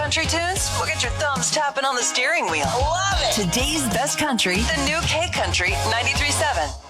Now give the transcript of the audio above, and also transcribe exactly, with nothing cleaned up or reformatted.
country tunes will get your thumbs tapping on the steering wheel. Love it. Today's best country, the new K Country ninety-three point seven.